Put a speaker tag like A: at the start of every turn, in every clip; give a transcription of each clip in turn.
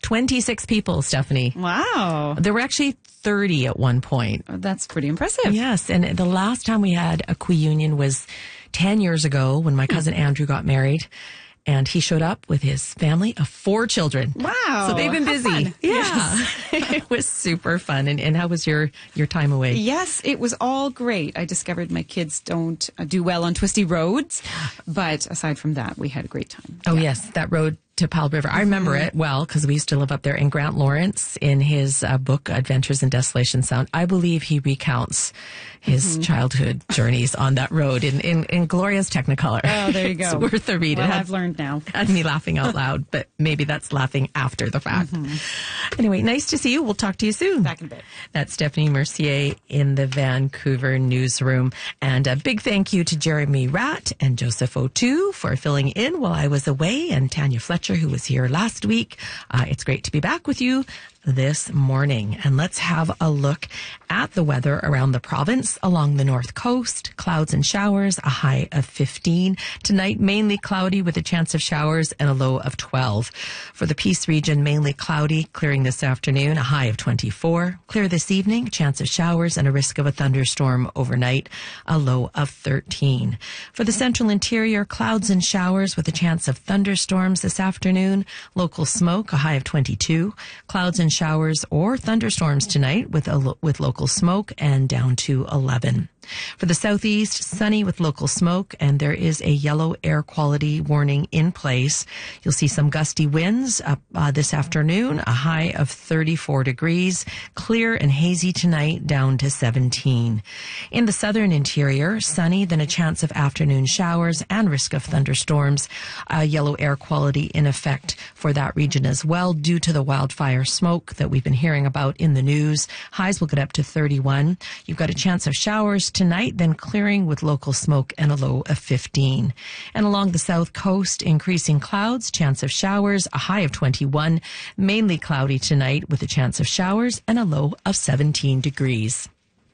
A: 26 people, Stephanie.
B: Wow.
A: There were actually 30 at one point.
B: That's pretty impressive.
A: Yes, and the last time we had a Quiunion was 10 years ago when my cousin Andrew got married. And he showed up with his family of 4 children.
B: Wow.
A: So they've been
B: How
A: busy.
B: fun.
A: Yeah. It was super fun. And how was your time away?
B: Yes, it was all great. I discovered my kids don't do well on twisty roads. But aside from that, we had a great time.
A: Oh, yes. That road to Powell River. I remember it well because we used to live up there. And Grant Lawrence, in his book, Adventures in Desolation Sound, I believe he recounts his childhood journeys on that road in glorious Technicolor.
B: Oh, there you go.
A: It's worth a read.
B: Well, I've learned now.
A: Had me laughing out loud, but maybe that's laughing after the fact. Anyway, nice to see you. We'll talk to you soon.
B: Back in a bit.
A: That's Stephanie Mercier in the Vancouver newsroom. And a big thank you to Jeremy Ratt and Joseph O'Toole for filling in while I was away, and Tanya Fletcher, who was here last week. It's great to be back with you this morning. And let's have a look at the weather around the province. Along the north coast, clouds and showers, a high of 15. Tonight, mainly cloudy with a chance of showers and a low of 12. For the Peace region, mainly cloudy, clearing this afternoon, a high of 24. Clear this evening, chance of showers and a risk of a thunderstorm overnight, a low of 13. For the central interior, clouds and showers with a chance of thunderstorms this afternoon. Local smoke, a high of 22. Clouds and showers or thunderstorms tonight with local smoke, and down to 11. For the southeast, sunny with local smoke, and there is a yellow air quality warning in place. You'll see some gusty winds up this afternoon, a high of 34 degrees. Clear and hazy tonight, down to 17. In the southern interior, sunny, then a chance of afternoon showers and risk of thunderstorms. Yellow air quality in effect for that region as well, due to the wildfire smoke that we've been hearing about in the news. Highs will get up to 31. You've got a chance of showers tonight, then clearing with local smoke and a low of 15. And along the south coast, increasing clouds, chance of showers, a high of 21. Mainly cloudy tonight with a chance of showers and a low of 17 degrees.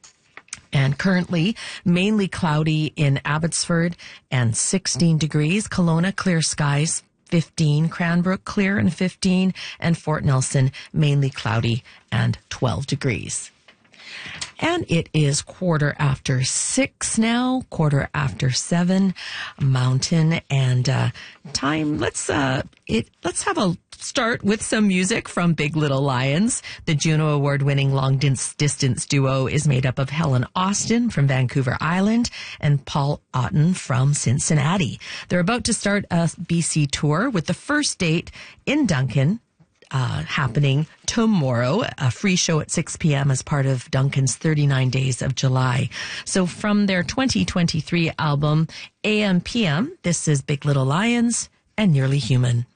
A: And currently, mainly cloudy in Abbotsford and 16 degrees. Kelowna, clear skies, 15. Cranbrook, clear and 15. And Fort Nelson, mainly cloudy and 12 degrees. And it is 6:15 now, 7:15, Mountain, and time. Let's have a start with some music from Big Little Lions. The Juno Award-winning long-distance duo is made up of Helen Austin from Vancouver Island and Paul Otten from Cincinnati. They're about to start a BC tour with the first date in Duncan, happening tomorrow, a free show at 6 p.m. as part of Duncan's 39 Days of July. So from their 2023 album, AM/PM, this is Big Little Lions and Nearly Human.